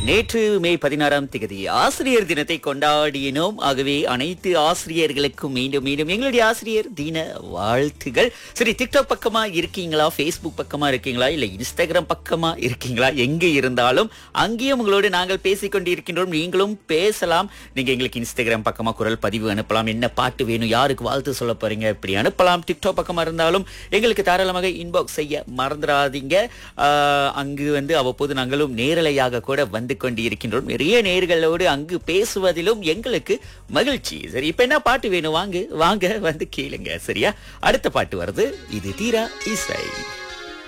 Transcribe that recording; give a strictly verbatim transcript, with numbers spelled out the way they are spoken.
நேற்று மே பதினாறாம் தேதி ஆசிரியர் தினத்தை கொண்டாடினோம். ஆகவே அனைத்து ஆசிரியர்களுக்கும் மீண்டும் மீண்டும் எங்களுடைய ஆசிரியர் தின வாழ்த்துகள். சரி, டிக்டாக் பக்கமா இருக்கீங்களா, ஃபேஸ்புக் பக்கமா இருக்கீங்களா, இல்ல இன்ஸ்டாகிராம் பக்கமா இருக்கீங்களா, எங்க இருந்தாலும் அங்கேயும் உங்களோடு நாங்கள் பேசிக் கொண்டிருக்கின்றோம். நீங்களும் பேசலாம். நீங்க எங்களுக்கு இன்ஸ்டாகிராம் பக்கமா குரல் பதிவு அனுப்பலாம். என்ன பாட்டு வேணும், யாருக்கு வாழ்த்து சொல்ல போறீங்க, இப்படி அனுப்பலாம். டிக்டாக் பக்கமா இருந்தாலும் எங்களுக்கு தாராளமாக இன்பாக்ஸ் செய்ய மறந்துடாதீங்க. ஆஹ் அங்கு வந்து அவ்வப்போது நாங்களும் நேரலையாக கூட வந்து கொண்டிருக்கின்றோம். நிறைய நேயர்களோடு அங்கு பேசுவதிலும் எங்களுக்கு மகிழ்ச்சி. சரி, இப்ப என்ன பாட்டு வேணும், வாங்க வாங்க வந்து கேளுங்க. சரியா, அடுத்த பாட்டு வருது. இது தீரா இசை.